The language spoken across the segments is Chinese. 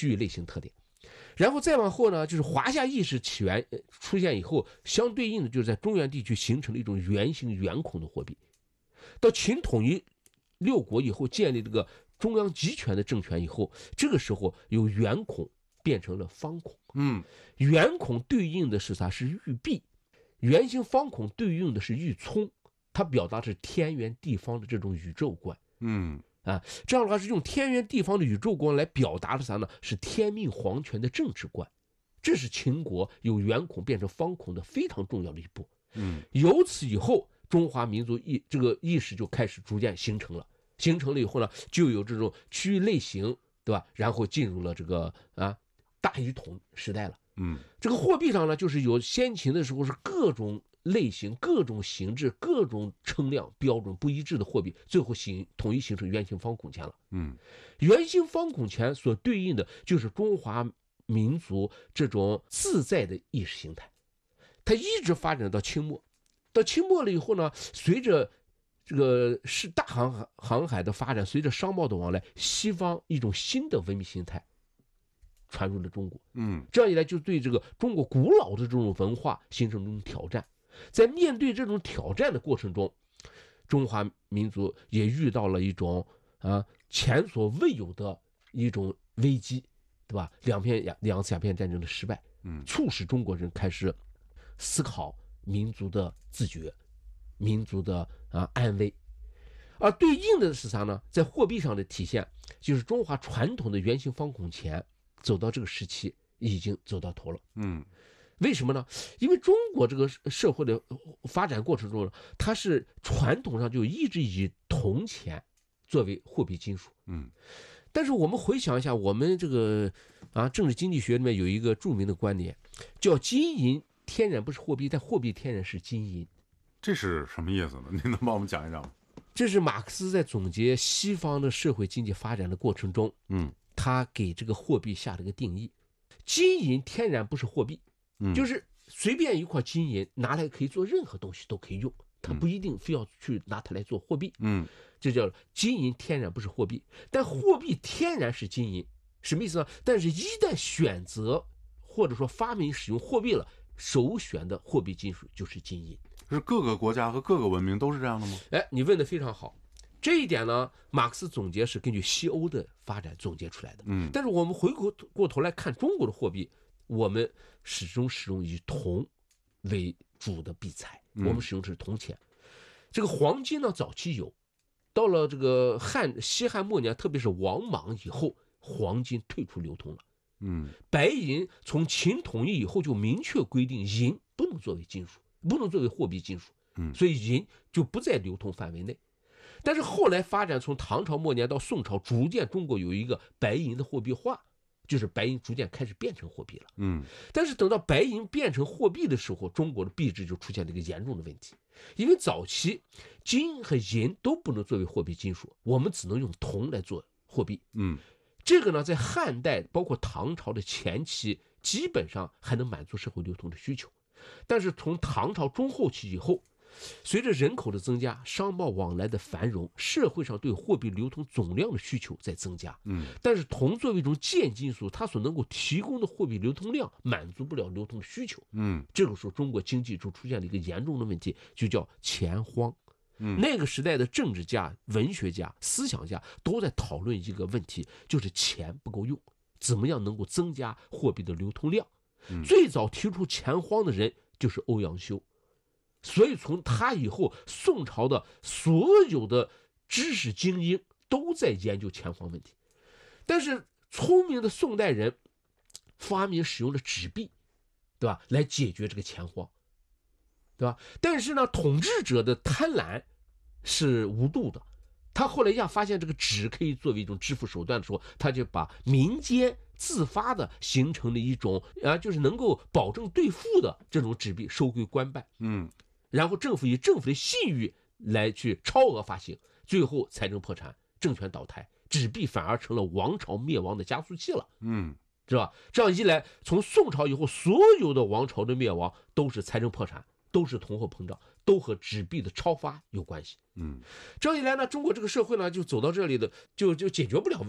区域类型特点。然后再往后呢，就是华夏意识起源出现以后，相对应的就是在中原地区形成了一种圆形圆孔的货币。到秦统一六国以后，建立这个中央集权的政权以后，这个时候由圆孔变成了方孔。圆孔对应的是啥？是玉璧。圆形方孔对应的是玉琮，它表达是天圆地方的这种宇宙观。这样的话是用天圆地方的宇宙观来表达的啥呢？是天命皇权的政治观。这是秦国由圆孔变成方孔的非常重要的一步。由此以后，中华民族这个意识就开始逐渐形成了。形成了以后呢，就有这种区域类型，对吧？然后进入了这个大一统时代了。这个货币上呢，就是有先秦的时候是各种类型、各种形制、各种称量标准不一致的货币，最后统一形成圆形方孔钱了。圆形方孔钱所对应的就是中华民族这种自在的意识形态，它一直发展到清末。到清末了以后呢，随着这个是大航海的发展，随着商贸的往来，西方一种新的文明形态传入了中国。这样一来就对这个中国古老的这种文化形成一种挑战。在面对这种挑战的过程中，中华民族也遇到了一种前所未有的一种危机，对吧？两次鸦片战争的失败，促使中国人开始思考民族的自觉、民族的安危。而对应的是啥呢？在货币上的体现，就是中华传统的圆形方孔钱走到这个时期已经走到头了。为什么呢？因为中国这个社会的发展过程中呢，它是传统上就一直以铜钱作为货币金属。但是我们回想一下，我们这个政治经济学里面有一个著名的观点，叫金银天然不是货币，但货币天然是金银。 这是什么意思呢？您能帮我们讲一讲吗？ 这是马克思在总结西方的社会经济发展的过程中，他给这个货币下了个定义：金银天然不是货币，就是随便一块金银拿来可以做任何东西都可以用，它不一定非要去拿它来做货币。这叫金银天然不是货币，但货币天然是金银。什么意思呢？但是一旦选择或者说发明使用货币了，首选的货币金属就是金银。 是各个国家和各个文明都是这样的吗？ 你问的非常好。这一点呢，马克思总结是根据西欧的发展总结出来的。但是我们回过头来看中国的货币，我们始终使用以铜为主的币材，我们使用的是铜钱。这个黄金呢，早期有，到了这个西汉末年，特别是王莽以后，黄金退出流通了。白银从秦统一以后就明确规定，银不能作为金属，不能作为货币金属，所以银就不在流通范围内。但是后来发展，从唐朝末年到宋朝，逐渐中国有一个白银的货币化，就是白银逐渐开始变成货币了。但是等到白银变成货币的时候，中国的币制就出现了一个严重的问题，因为早期金和银都不能作为货币金属，我们只能用铜来做货币。这个呢，在汉代包括唐朝的前期，基本上还能满足社会流通的需求。但是从唐朝中后期以后，随着人口的增加，商贸往来的繁荣，社会上对货币流通总量的需求在增加。但是铜作为一种贱金属，它所能够提供的货币流通量满足不了流通的需求。这个时候中国经济就出现了一个严重的问题，就叫钱荒。那个时代的政治家、文学家、思想家都在讨论一个问题，就是钱不够用，怎么样能够增加货币的流通量。最早提出钱荒的人就是欧阳修，所以从他以后，宋朝的所有的知识精英都在研究钱荒问题。但是聪明的宋代人发明使用了纸币，对吧，来解决这个钱荒，对吧？但是呢，统治者的贪婪是无度的，他后来发现这个纸可以作为一种支付手段的时候，他就把民间自发的形成了一种就是能够保证兑付的这种纸币收归官办。然后政府以政府的信誉来去超额发行，最后财政破产，政权倒台，纸币反而成了王朝灭亡的加速器了。是吧？这样一来，从宋朝以后，所有的王朝的灭亡都是财政破产，都是通货膨胀，都和纸币的超发有关系。这样一来呢，中国这个社会呢就走到这里的，就解决不了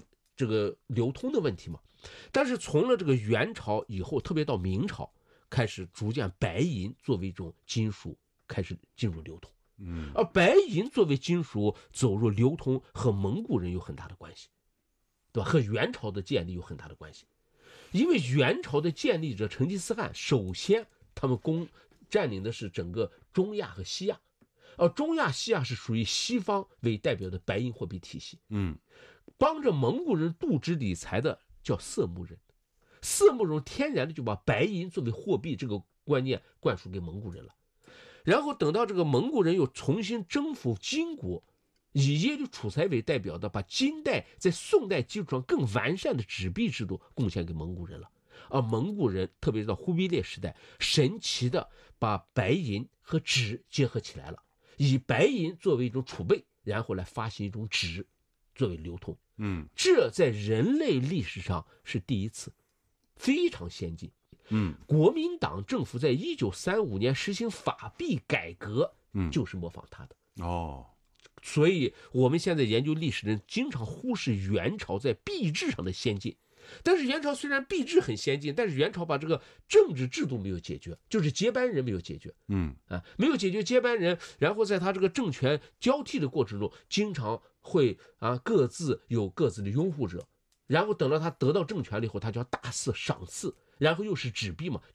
这个流通的问题嘛。但是从了这个元朝以后，特别到明朝，开始逐渐白银作为一种金属开始进入流通。而白银作为金属走入流通和蒙古人有很大的关系，对吧？和元朝的建立有很大的关系。因为元朝的建立者成吉思汗，首先他们占领的是整个中亚和西亚，而中亚、西亚是属于西方为代表的白银货币体系。帮着蒙古人度支理财的叫色目人，色目人天然的就把白银作为货币这个观念灌输给蒙古人了。然后等到这个蒙古人又重新征服金国，以耶律楚材为代表的，把金代在宋代基础上更完善的纸币制度贡献给蒙古人了。而蒙古人特别是到忽必烈时代，神奇的把白银和纸结合起来了，以白银作为一种储备，然后来发行一种纸作为流通。这在人类历史上是第一次，非常先进。国民党政府在1935年实行法币改革，就是模仿他的。所以我们现在研究历史人经常忽视元朝在币制上的先进。但是元朝虽然币制很先进，但是元朝把这个政治制度没有解决，就是接班人没有解决。没有解决接班人，然后在他这个政权交替的过程中，经常会各自有各自的拥护者，然后等到他得到政权了以后，他就要大肆赏赐，然后又是纸币嘛，